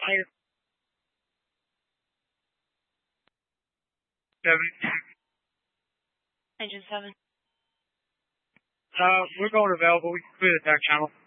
Later. 7. Engine 7. We're going available. We can clear the back channel.